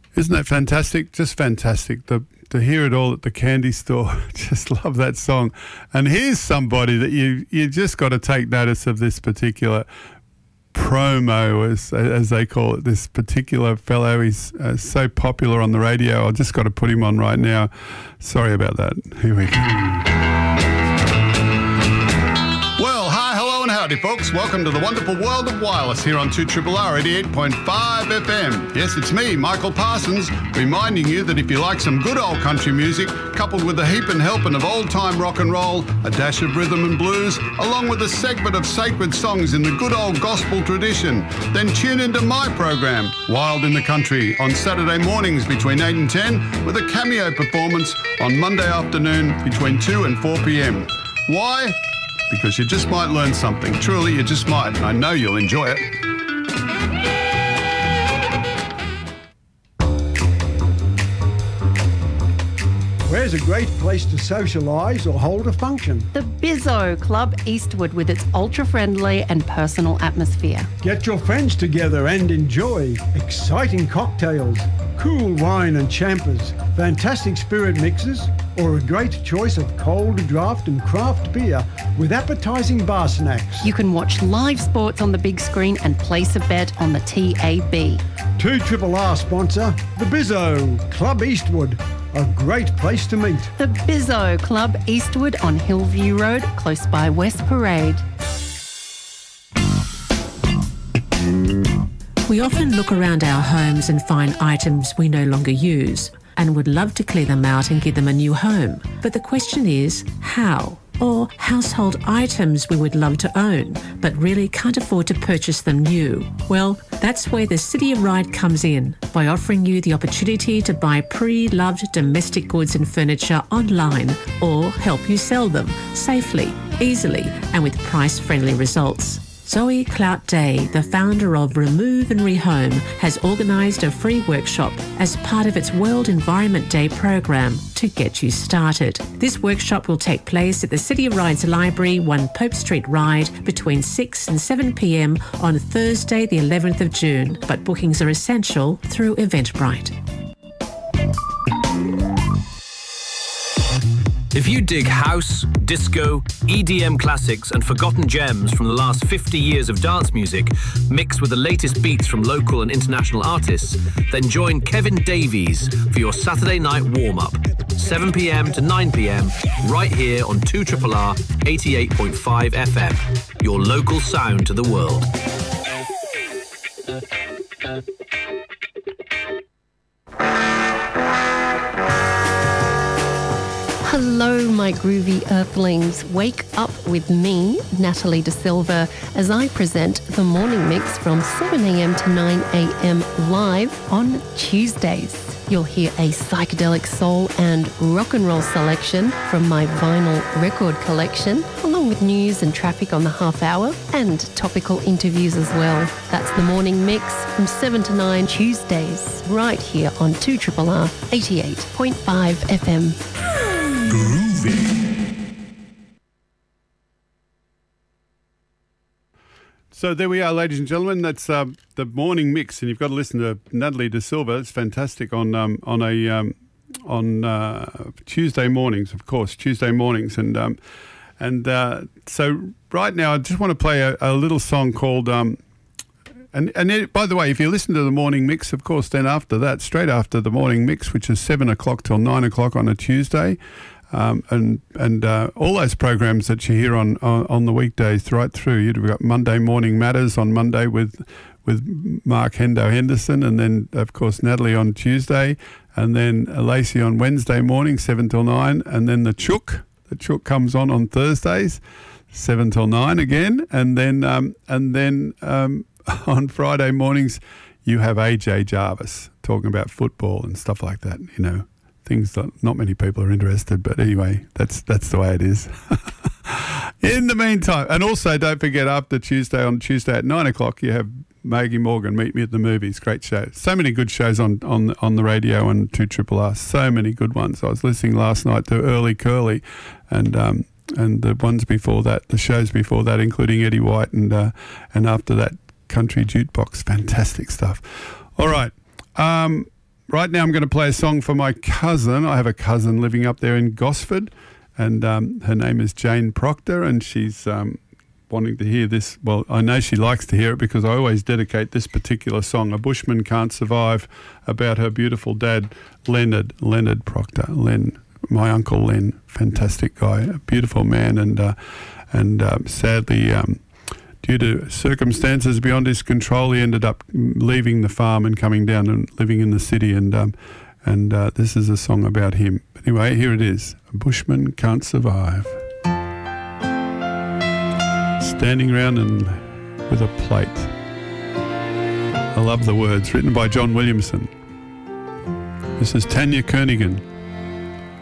Isn't that fantastic? Just fantastic. To hear it all at the candy store. Just love that song. And here's somebody that you just got to take notice of this particular promo, as they call it, this particular fellow. He's so popular on the radio. I've just got to put him on right now. Sorry about that. Here we go. Well, hi, hello and howdy, folks. Welcome to the wonderful world of wireless here on 2RRR 88.5 FM. Yes, it's me, Michael Parsons, reminding you that if you like some good old country music, coupled with a heap and helping of old-time rock and roll, a dash of rhythm and blues, along with a segment of sacred songs in the good old gospel tradition, then tune into my program, Wild in the Country, on Saturday mornings between 8 and 10, with a cameo performance on Monday afternoon between 2 and 4 p.m. Why? Because you just might learn something. Truly, you just might. And I know you'll enjoy it. Where's a great place to socialise or hold a function? The Bizzo Club Eastwood, with its ultra-friendly and personal atmosphere. Get your friends together and enjoy exciting cocktails, cool wine and champers, fantastic spirit mixes, or a great choice of cold draft and craft beer with appetising bar snacks. You can watch live sports on the big screen and place a bet on the TAB. 2RRR sponsor, the Bizzo Club Eastwood. A great place to meet. The Bizzo Club Eastwood on Hillview Road, close by West Parade. We often look around our homes and find items we no longer use and would love to clear them out and give them a new home. But the question is, how? Or household items we would love to own, but really can't afford to purchase them new. Well, that's where the City of Ryde comes in, by offering you the opportunity to buy pre-loved domestic goods and furniture online, or help you sell them safely, easily, and with price-friendly results. Zoe Clout Day, the founder of Remove and Rehome, has organised a free workshop as part of its World Environment Day program to get you started. This workshop will take place at the City of Ryde's Library, 1 Pope Street, Ryde, between 6 and 7 p.m. on Thursday the 11th of June, but bookings are essential through Eventbrite. If you dig house, disco, EDM classics and forgotten gems from the last 50 years of dance music, mixed with the latest beats from local and international artists, then join Kevin Davies for your Saturday night warm-up, 7 p.m. to 9 p.m, right here on 2RRR 88.5 FM, your local sound to the world. Hello, my groovy earthlings. Wake up with me, Natalie De Silva, as I present the morning mix from 7 a.m. to 9 a.m. live on Tuesdays. You'll hear a psychedelic soul and rock and roll selection from my vinyl record collection, along with news and traffic on the half hour and topical interviews as well. That's the morning mix from 7 to 9 Tuesdays, right here on 2RRR 88.5 FM. Groovy. So there we are, ladies and gentlemen. That's the morning mix, and you've got to listen to Natalie De Silva. It's fantastic on Tuesday mornings, of course, Tuesday mornings, and so right now I just want to play a little song called. And by the way, if you listen to the morning mix, of course, then after that, straight after the morning mix, which is 7 o'clock till 9 o'clock on a Tuesday, and all those programs that you hear on the weekdays right through. You've got Monday Morning Matters on Monday with Mark Hendo Henderson, and then, of course, Natalie on Tuesday, and then Lacey on Wednesday morning, 7 till 9, and then the Chook. The Chook comes on Thursdays, 7 till 9 again, and then on Friday mornings, you have AJ Jarvis talking about football and stuff like that, you know, things that not many people are interested, but anyway, that's the way it is. In the meantime, and also don't forget on Tuesday at 9 o'clock, you have Maggie Morgan, Meet Me at the Movies. Great show. So many good shows on the radio and 2RRR. So many good ones. I was listening last night to Early Curly and the ones before that, the shows before that, including Eddie White and after that, Country Jukebox. Fantastic stuff. All right. right now I'm going to play a song for my cousin. I have a cousin living up there in Gosford, and her name is Jane Proctor, and she's wanting to hear this. Well, I know she likes to hear it because I always dedicate this particular song, A Bushman Can't Survive, about her beautiful dad, Leonard Proctor. My Uncle Len, fantastic guy, a beautiful man, and sadly, due to circumstances beyond his control, he ended up leaving the farm and coming down and living in the city. And this is a song about him. Anyway, here it is: A Bushman Can't Survive. Standing around and with a plate. I love the words, written by John Williamson. This is Tanya Kernaghan.